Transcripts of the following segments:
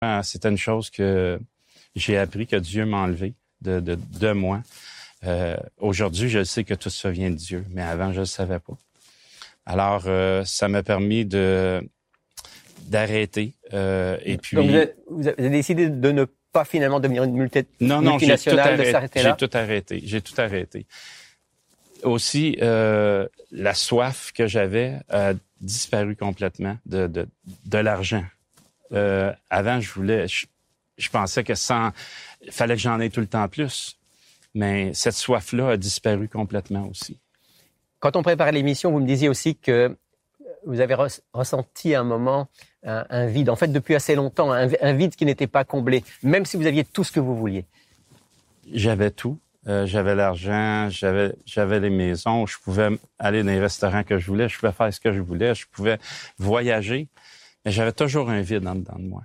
C'était une chose que j'ai appris que Dieu m'a enlevé de moi. Aujourd'hui, je sais que tout ça vient de Dieu, mais avant, je ne le savais pas. Alors, ça m'a permis d'arrêter. Et puis, donc, vous avez décidé de ne pas finalement devenir une multinationale, de s'arrêter là? J'ai tout arrêté. Aussi, la soif que j'avais a disparu complètement de l'argent. Avant, je pensais que fallait que j'en aie tout le temps plus. Mais cette soif-là a disparu complètement aussi. Quand on préparait l'émission, vous me disiez aussi que vous avez ressenti à un moment un vide. En fait, depuis assez longtemps, un vide qui n'était pas comblé, même si vous aviez tout ce que vous vouliez. J'avais tout. J'avais l'argent, j'avais les maisons, je pouvais aller dans les restaurants que je voulais, je pouvais faire ce que je voulais, je pouvais voyager, mais j'avais toujours un vide en dedans de moi.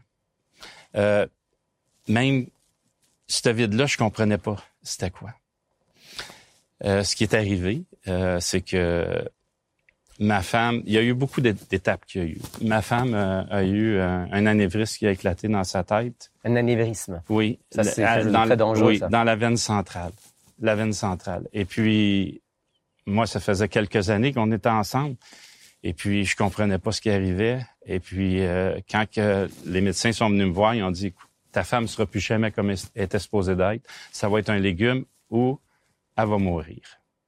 Même ce vide-là, je comprenais pas c'était quoi. Ce qui est arrivé, c'est que ma femme, il y a eu beaucoup d'étapes qu'il y a eu. Ma femme a eu un anévrisme qui a éclaté dans sa tête. Un anévrisme? Oui. Ça, c'est très dangereux, oui, ça. dans la veine centrale. La veine centrale. Et puis, moi, ça faisait quelques années qu'on était ensemble. Et puis, je comprenais pas ce qui arrivait. Et puis, quand les médecins sont venus me voir, ils ont dit, ta femme ne sera plus jamais comme elle était supposée d'être. Ça va être un légume ou elle va mourir.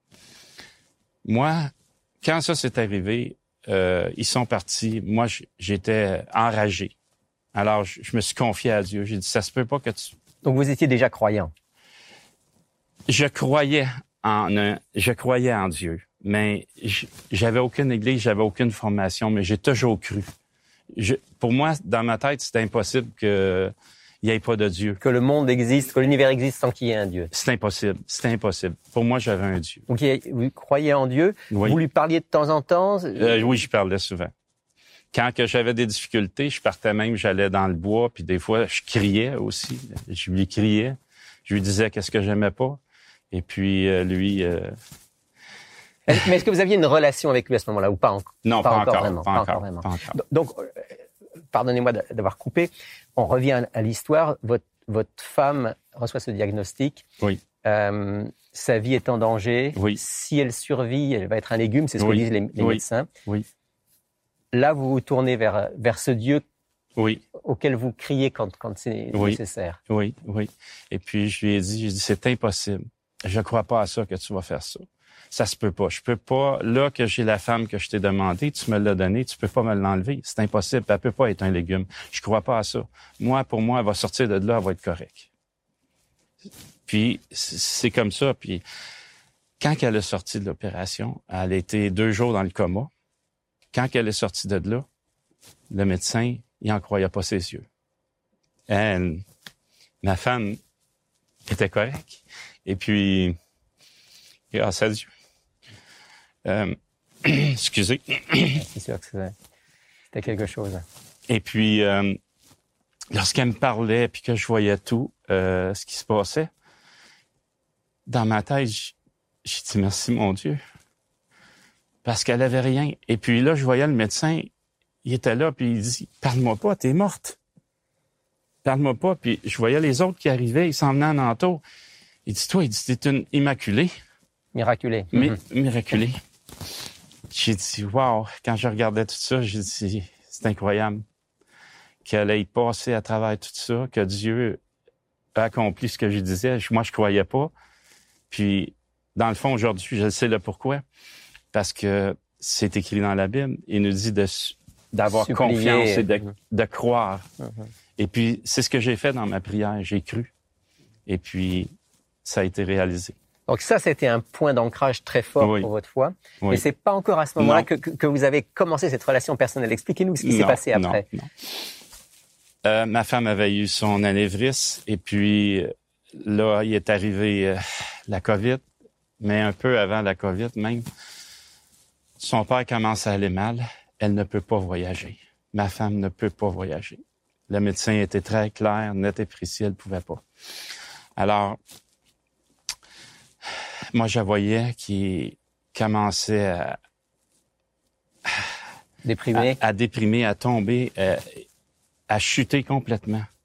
Moi, quand ça s'est arrivé, ils sont partis. Moi, j'étais enragé. Alors, je me suis confié à Dieu. J'ai dit, ça se peut pas que tu... Donc, vous étiez déjà croyant? Je croyais en Dieu, mais j'avais aucune église, j'avais aucune formation, mais j'ai toujours cru. Pour moi, dans ma tête, c'était impossible qu'il n'y ait pas de Dieu. Que le monde existe, que l'univers existe sans qu'il y ait un Dieu. C'est impossible. C'était impossible. Pour moi, j'avais un Dieu. Donc, vous croyez en Dieu. Oui. Vous lui parliez de temps en temps? Oui, je parlais souvent. Quand que j'avais des difficultés, je partais même, j'allais dans le bois, puis des fois, je criais aussi. Je lui criais. Je lui disais qu'est-ce que j'aimais pas. Et puis, lui... Mais est-ce que vous aviez une relation avec lui à ce moment-là ou pas encore? Non, pas encore vraiment. Pas encore. Donc, pardonnez-moi d'avoir coupé. On revient à l'histoire. Votre femme reçoit ce diagnostic. Oui. Sa vie est en danger. Oui. Si elle survit, elle va être un légume, c'est ce que disent les médecins. Oui. Là, vous vous tournez vers ce Dieu auquel vous criez quand c'est nécessaire. Oui. Et puis, je lui ai dit, c'est impossible. Je crois pas à ça que tu vas faire ça. Ça se peut pas. Je peux pas, là que j'ai la femme que je t'ai demandé, tu me l'as donnée, tu peux pas me l'enlever. C'est impossible. Elle peut pas être un légume. Je crois pas à ça. Pour moi, elle va sortir de là, elle va être correcte. Puis, c'est comme ça. Puis, quand elle est sortie de l'opération, elle a été 2 jours dans le coma. Quand elle est sortie de là, le médecin, il en croyait pas ses yeux. Ma femme était correcte. Et puis, grâce à Dieu. Excusez. C'est sûr que c'était quelque chose. Et puis, lorsqu'elle me parlait puis que je voyais tout ce qui se passait, dans ma tête, j'ai dit merci mon Dieu. Parce qu'elle avait rien. Et puis là, je voyais le médecin, il était là puis il dit parle-moi pas, t'es morte. Parle-moi pas. Puis je voyais les autres qui arrivaient, ils s'en venaient en entour. Il dit toi, t'es une immaculée. Miraculée. Miraculée. J'ai dit, wow, quand je regardais tout ça, j'ai dit, c'est incroyable qu'elle ait passé à travers tout ça, que Dieu a accompli ce que je disais. Moi, je croyais pas. Puis, dans le fond, aujourd'hui, je sais le pourquoi. Parce que c'est écrit dans la Bible. Il nous dit d'avoir confiance et de croire. Et puis, c'est ce que j'ai fait dans ma prière. J'ai cru. Et puis, ça a été réalisé. Donc ça, c'était un point d'ancrage très fort pour votre foi. Oui. Mais c'est pas encore à ce moment-là que vous avez commencé cette relation personnelle. Expliquez-nous ce qui s'est passé après. Non. Ma femme avait eu son anévrisme et puis là, il est arrivé la COVID, mais un peu avant la COVID même. Son père commence à aller mal. Elle ne peut pas voyager. Ma femme ne peut pas voyager. Le médecin était très clair, net et précis, elle ne pouvait pas. Alors, moi, je voyais qu'il commençait à déprimer, à tomber, à chuter complètement.